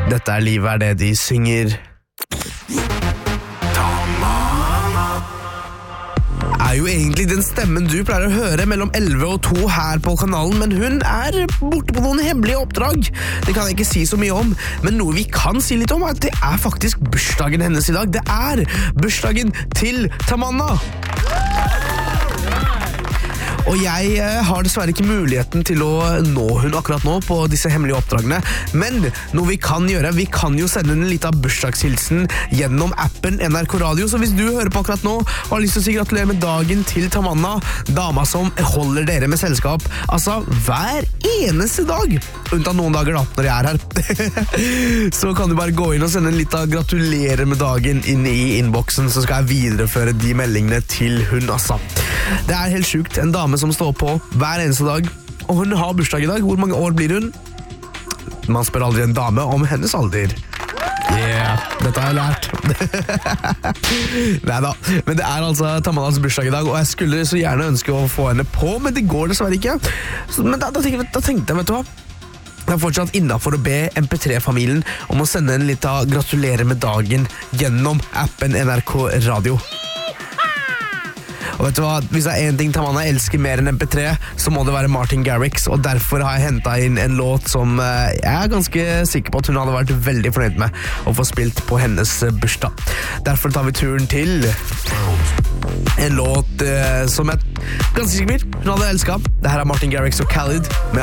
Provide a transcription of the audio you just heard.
Dette er livet er det de synger. Er jo egentlig den stemmen du pleier å høre mellom 11 og 2 her på kanalen, men hun er borte på noen hemmelige oppdrag. Det kan jeg ikke si så mye om, men noe vi kan si litt om er at det er faktisk bursdagen hennes i dag. Det er bursdagen til Tamanna. Og jeg har dessverre ikke muligheten til å nå hun akkurat nå på disse hemmelige oppdragene, men noe vi kan gjøre, vi kan jo sende en liten bursdagshilsen gjennom appen NRK Radio, så hvis du hører på akkurat nå og har lyst til å si gratulerer med dagen til Tamanna, dama som holder dere med selskap, altså hver eneste dag, unntatt noen dager da, når jeg er her, så kan du bare gå inn og sende en liten gratulerer med dagen inn i innboksen, så skal jeg videreføre de meldingene til hun, altså. Det er helt sykt, en dame som står på hver eneste dag, og hun har bursdag i dag. Hvor mange år blir hun? Man spør aldri en dame om hennes alder. Yeah, dette har jeg lært. Neida, men det er altså Tamannas bursdag i dag, og jeg skulle så gjerne ønske å få henne på, men det går dessverre ikke. Men da tenkte jeg, vet du hva? Jeg er fortsatt innenfor å be MP3-familien om å sende en liten gratulerer med dagen gjennom appen NRK Radio. Og vet du hva, hvis det er en ting Tamanna elsker mer enn MP3, så må det være Martin Garrix, og derfor har jeg hentet inn en låt som jeg er ganske sikker på at hun hadde vært veldig fornøyd med å få spilt på hennes bursdag. Derfor tar vi turen til en låt som jeg ganske sikker hun hadde elsket. Det her er Martin Garrix og Khalid med